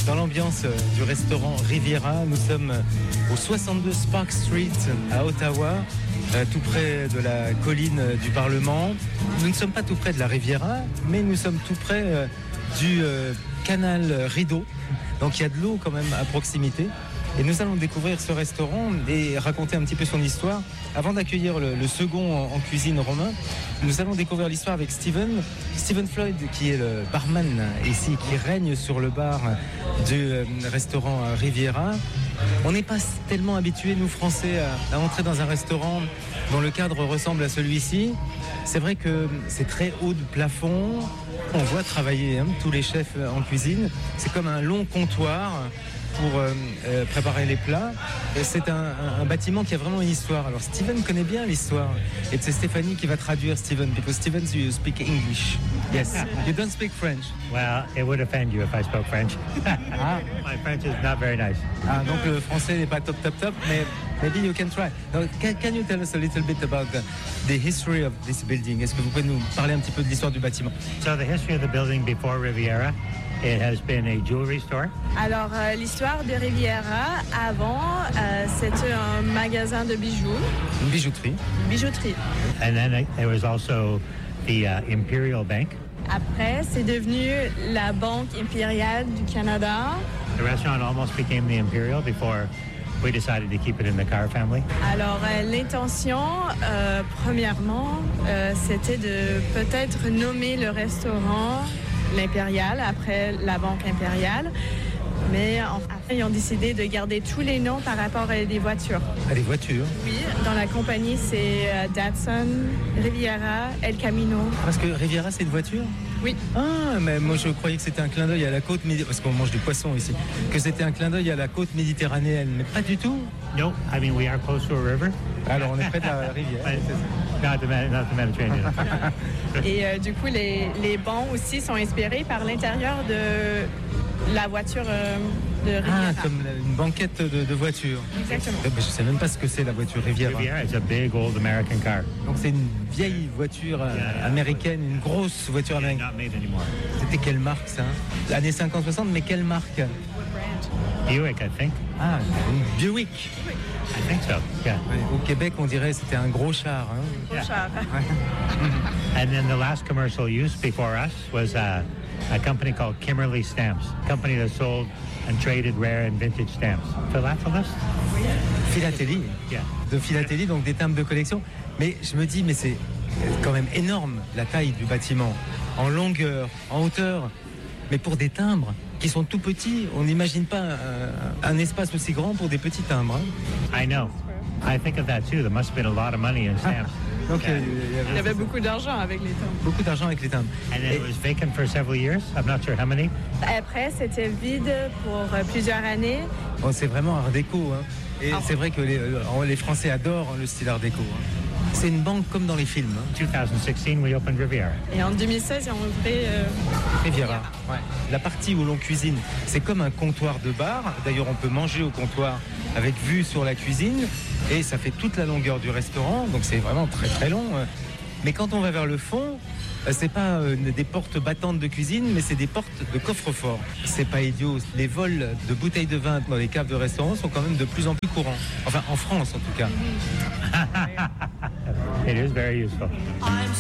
dans l'ambiance du restaurant Riviera. Nous sommes au 62 Spark Street à Ottawa, tout près de la colline du Parlement. Nous ne sommes pas tout près de la Riviera, mais nous sommes tout près du canal Rideau. Donc il y a de l'eau quand même à proximité. Et nous allons découvrir ce restaurant et raconter un petit peu son histoire. Avant d'accueillir le second en cuisine romain, nous allons découvrir l'histoire avec Steven Floyd, qui est le barman ici, qui règne sur le bar du restaurant Riviera. On n'est pas tellement habitués, nous Français, à entrer dans un restaurant dont le cadre ressemble à celui-ci. C'est vrai que c'est très haut de plafond. On voit travailler tous les chefs en cuisine. C'est comme un long comptoir pour préparer les plats. Et c'est un bâtiment qui a vraiment une histoire. Alors Steven connaît bien l'histoire. Et c'est Stéphanie qui va traduire Steven, because Steven, you speak English. Yes, you don't speak French. Well, it would offend you if I spoke French. My French is not very nice. Donc le français n'est pas top, mais maybe you can try. Now, can you tell us a little bit about the history of this building? Est-ce que vous pouvez nous parler un petit peu de l'histoire du bâtiment? So the history of the building before Riviera, it has been a jewelry store. Alors, l'histoire de Riviera, avant, c'était un magasin de bijoux. Une bijouterie. Bijouterie. And then there was also the Imperial Bank. Après, c'est devenu la Banque impériale du Canada. The restaurant almost became the Imperial before we decided to keep it in the Carr family. Alors, l'intention, premièrement, c'était de peut-être nommer le restaurant l'Impérial, après la Banque impériale. Mais après, ils ont décidé de garder tous les noms par rapport à des voitures. À des voitures? Oui, dans la compagnie, c'est Datsun, Riviera, El Camino. Parce que Riviera, c'est une voiture? Oui. Ah, mais moi je croyais que c'était un clin d'œil à la côte méditerranéenne, parce qu'on mange du poisson ici, que c'était un clin d'œil à la côte méditerranéenne, mais pas du tout. No, I mean we are close to a river. Alors on est près de la rivière. Not the Mediterranean. Et du coup, les bancs aussi sont inspirés par l'intérieur de la voiture de Riviera. Ah, comme une banquette de voiture. Exactement. Je ne sais même pas ce que c'est la voiture Riviera. Riviera is a big old American car. Donc c'est une vieille voiture américaine, une grosse voiture américaine. Not made anymore. C'était quelle marque ça? Années 50-60, mais quelle marque? Buick, I think. Ah, une Buick. I think so, yeah. Ouais, au Québec, on dirait que c'était un gros char. Gros char. And then the last commercial use before us was a company called Kimberly Stamps, a company that sold and traded rare and vintage stamps. Philatelist? Philatélie. Yeah. De philatélie, donc des timbres de collection. Mais je me dis, mais c'est quand même énorme la taille du bâtiment, en longueur, en hauteur. Mais pour des timbres qui sont tout petits, on n'imagine pas un espace aussi grand pour des petits timbres. I know. I think of that too. There must have been a lot of money in stamps. Donc Il y avait beaucoup d'argent avec les timbres. beaucoup d'argent avec les timbres. And then it was vacant for several years. I'm not sure how many. Après, c'était vide pour plusieurs années. Bon, c'est vraiment art déco. Et c'est vrai que les Français adorent le style art déco. C'est une banque comme dans les films. 2016, we opened Riviera. Et en 2016, ils ont ouvert Riviera. Ouais. La partie où l'on cuisine, c'est comme un comptoir de bar. D'ailleurs, on peut manger au comptoir avec vue sur la cuisine. Et ça fait toute la longueur du restaurant. Donc c'est vraiment très très long. Mais quand on va vers le fond, c'est pas des portes battantes de cuisine, mais c'est des portes de coffre-fort. C'est pas idiot. Les vols de bouteilles de vin dans les caves de restaurants sont quand même de plus en plus courants. Enfin, en France en tout cas. It is very useful.